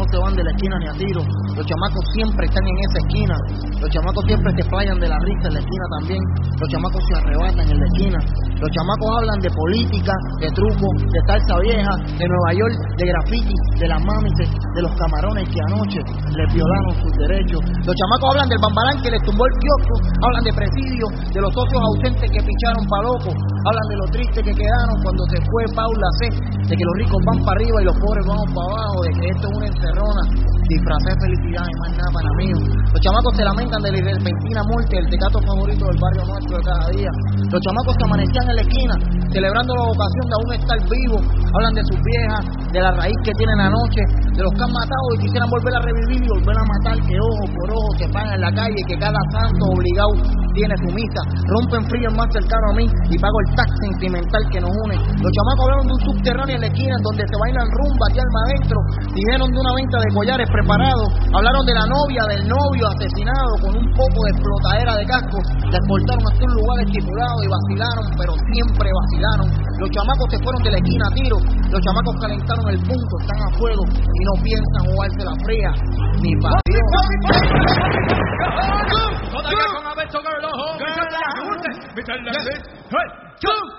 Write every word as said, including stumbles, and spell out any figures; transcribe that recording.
se van de la esquina ni a tiro. Los chamacos siempre están en esa esquina. Los chamacos siempre se playan de la risa en la esquina también. Los chamacos se arrebatan en la esquina. Los chamacos hablan de política, de truco, de salsa vieja, de Nueva York, de graffiti, de las mamis, de los camarones que anoche les violaron sus derechos. Los chamacos hablan del bambalán que les tumbó el kiosco, hablan de presidio, de los socios ausentes que picharon pa' loco, hablan de lo triste que quedaron cuando se fue Paula C, de que los ricos van para arriba y los pobres vamos para abajo, de que esto es una encerrona, disfrazé de felicidad y más nada para mí. Los chamacos se lamentan de la repentina muerte del tecato favorito del barrio nuestro de cada día. Los chamacos se amanecían en la esquina celebrando la vocación de aún estar vivos, hablan de sus viejas, de la raíz que tienen anoche, de los que han matado y quisieran volver a revivir y volver a matar, que ojo por ojo se pagan en la calle, que cada santo obligado tiene su misa, rompen frío el más cercano a mí y pago el tax sentimental que nos une. Los chamacos hablaron de un subterráneo en la esquina en donde se bailan rumba y alma adentro, dijeron de una venta de collares preparados, hablaron de la novia, del novio asesinado con un poco de explotadera de casco, la exportaron hasta un lugar estipulado y vacilaron, pero siempre vacilaron. Los chamacos se fueron de la esquina a tiro, los chamacos calentaron el punto, están a fuego y no piensan jugarse la fría ni para Dios. Todavía con Alberto Garlojo, Mister Hey,